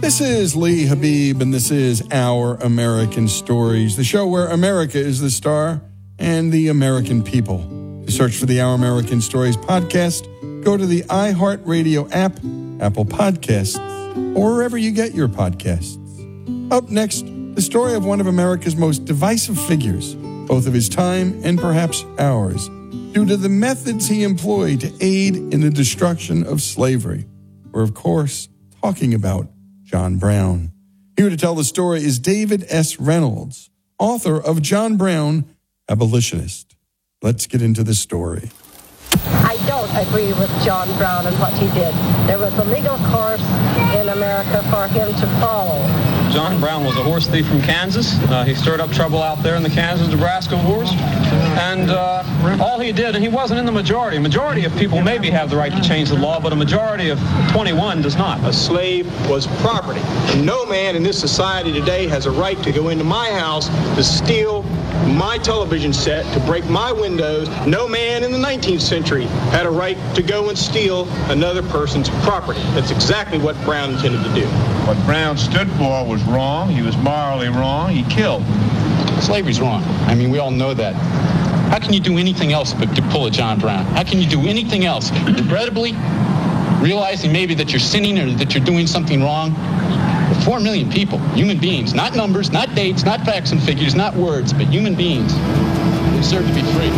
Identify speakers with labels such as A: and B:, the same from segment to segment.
A: This is Lee Habib, and this is Our American Stories, the show where America is the star and the American people. To search for the Our American Stories podcast, go to the iHeartRadio app, Apple Podcasts, or wherever you get your podcasts. Up next, the story of one of America's most divisive figures, both of his time and perhaps ours, due to the methods he employed to aid in the destruction of slavery. We're, of course, talking about John Brown. Here to tell the story is David S. Reynolds, author of John Brown, Abolitionist. Let's get into the story.
B: I don't agree with John Brown and what he did. There was a legal course in America for him to follow.
C: John Brown was a horse thief from Kansas. He stirred up trouble out there in the Kansas-Nebraska wars. And all he did, and he wasn't in the majority. A majority of people maybe have the right to change the law, but a majority of 21 does not.
D: A slave was property. No man in this society today has a right to go into my house to steal my television set, to break my windows. No man in the 19th century had a right to go and steal another person's property. That's exactly what Brown intended to do.
E: What Brown stood for was wrong. He was morally wrong. He killed.
F: Slavery's wrong. I mean, we all know that. How can you do anything else but to pull a John Brown? How can you do anything else? Regrettably, realizing maybe that you're sinning or that you're doing something wrong. 4 million people, human beings, not numbers, not dates, not facts and figures, not words, but human beings deserve to be free.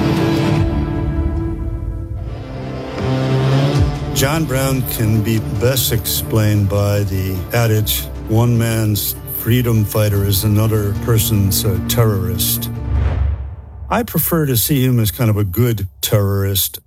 G: John Brown can be best explained by the adage, one man's freedom fighter is another person's terrorist. I prefer to see him as kind of a good terrorist.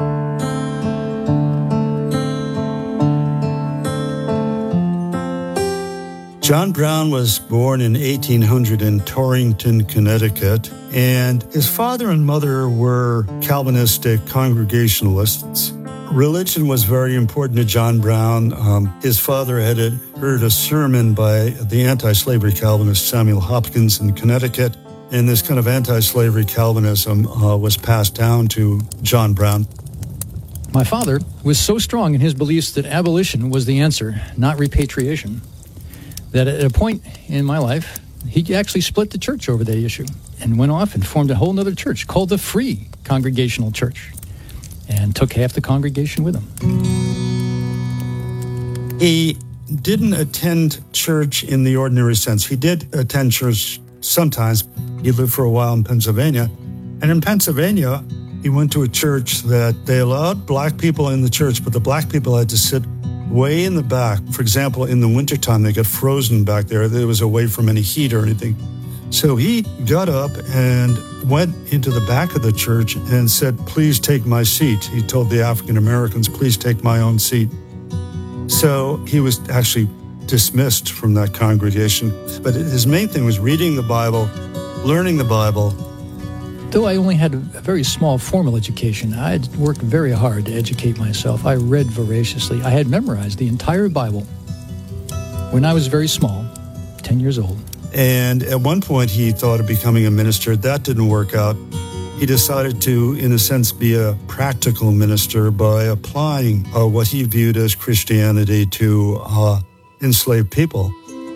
G: John Brown was born in 1800 in Torrington, Connecticut, and his father and mother were Calvinistic Congregationalists. Religion was very important to John Brown. His father had heard a sermon by the anti-slavery Calvinist Samuel Hopkins in Connecticut, and this kind of anti-slavery Calvinism was passed down to John Brown.
H: My father was so strong in his beliefs that abolition was the answer, not repatriation, that at a point in my life, he actually split the church over that issue and went off and formed a whole other church called the Free Congregational Church and took half the congregation with him.
G: He didn't attend church in the ordinary sense. He did attend church sometimes. He lived for a while in Pennsylvania. And in Pennsylvania, he went to a church that they allowed black people in the church, but the black people had to sit way in the back. For example, in the wintertime, they got frozen back there. It was away from any heat or anything. So he got up and went into the back of the church and said, please take my seat. He told the African Americans, please take my own seat. So he was actually dismissed from that congregation. But his main thing was reading the Bible, learning the Bible.
H: Though I only had a very small formal education, I had worked very hard to educate myself. I read voraciously. I had memorized the entire Bible when I was very small, 10 years old.
G: And at one point, he thought of becoming a minister. That didn't work out. He decided to, in a sense, be a practical minister by applying what he viewed as Christianity to enslaved people.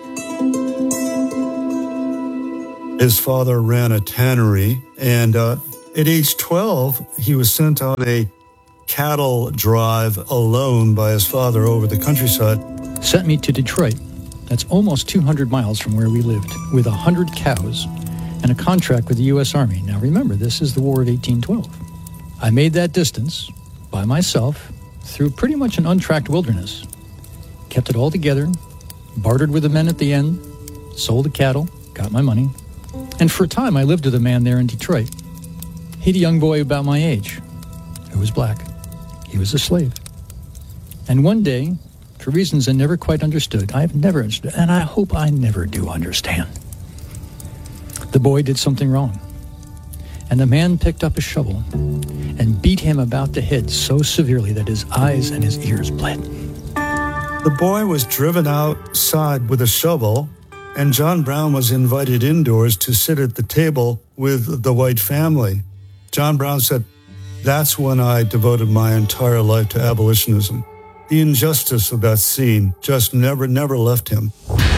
G: His father ran a tannery, and at age 12, he was sent on a cattle drive alone by his father over the countryside.
H: Sent me to Detroit. That's almost 200 miles from where we lived, with 100 cows and a contract with the U.S. Army. Now remember, this is the War of 1812. I made that distance by myself through pretty much an untracked wilderness. Kept it all together, bartered with the men at the end, sold the cattle, got my money. And for a time, I lived with a man there in Detroit. He'd a young boy about my age who was black. He was a slave. And one day, for reasons I never quite understood, I've never understood, and I hope I never do understand, the boy did something wrong. And the man picked up a shovel and beat him about the head so severely that his eyes and his ears bled.
G: The boy was driven outside with a shovel, and John Brown was invited indoors to sit at the table with the white family. John Brown said, "That's when I devoted my entire life to abolitionism." The injustice of that scene just never left him.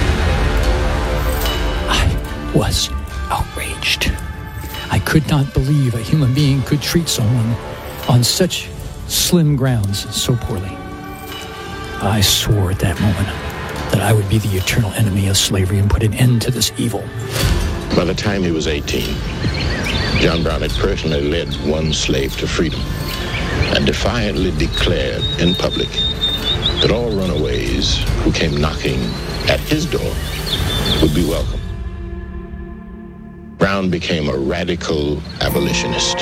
H: I was outraged. I could not believe a human being could treat someone on such slim grounds so poorly. I swore at that moment that I would be the eternal enemy of slavery and put an end to this evil.
I: By the time he was 18, John Brown had personally led one slave to freedom and defiantly declared in public that all runaways who came knocking at his door would be welcome. Brown became a radical abolitionist.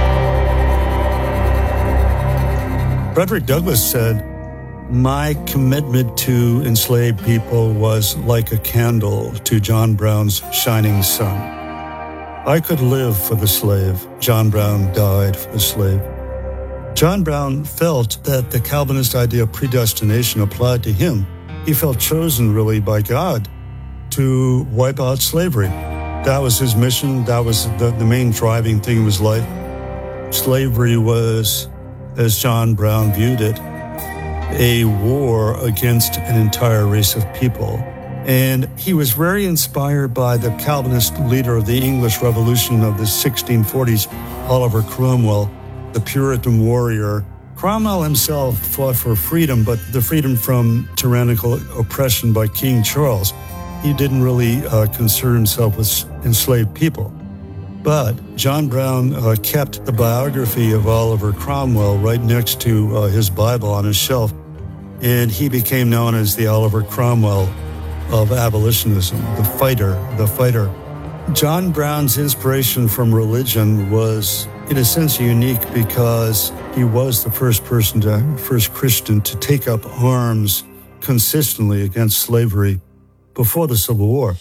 G: Frederick Douglass said, "My commitment to enslaved people was like a candle to John Brown's shining sun. I could live for the slave. John Brown died for the slave." John Brown felt that the Calvinist idea of predestination applied to him. He felt chosen, really, by God to wipe out slavery. That was his mission. That was the main driving thing of his life. Slavery was, as John Brown viewed it, a war against an entire race of people. And he was very inspired by the Calvinist leader of the English Revolution of the 1640s, Oliver Cromwell, the Puritan warrior. Cromwell himself fought for freedom, but the freedom from tyrannical oppression by King Charles. He didn't really concern himself with enslaved people. But John Brown kept the biography of Oliver Cromwell right next to his Bible on his shelf, and he became known as the Oliver Cromwell of abolitionism, the fighter. John Brown's inspiration from religion was, in a sense, unique because he was the first Christian to take up arms consistently against slavery before the Civil War.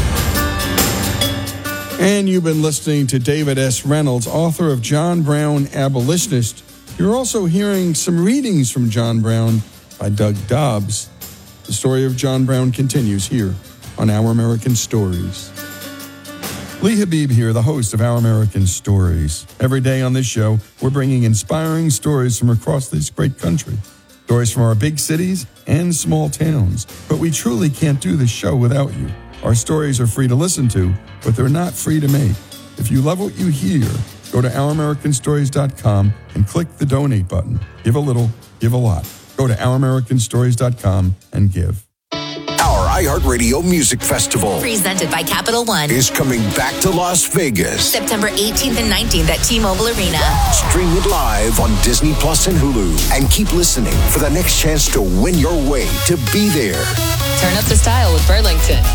A: And you've been listening to David S. Reynolds, author of John Brown, Abolitionist. You're also hearing some readings from John Brown by Doug Dobbs. The story of John Brown continues here on Our American Stories. Lee Habib here, the host of Our American Stories. Every day on this show, we're bringing inspiring stories from across this great country. Stories from our big cities and small towns. But we truly can't do this show without you. Our stories are free to listen to, but they're not free to make. If you love what you hear, go to OurAmericanStories.com and click the donate button. Give a little, give a lot. Go to OurAmericanStories.com and give.
J: Our iHeartRadio Music Festival,
K: presented by Capital One,
J: is coming back to Las Vegas.
K: September 18th and 19th at T-Mobile Arena.
J: Stream it live on Disney Plus and Hulu. And keep listening for the next chance to win your way to be there.
L: Turn up the style with Burlington.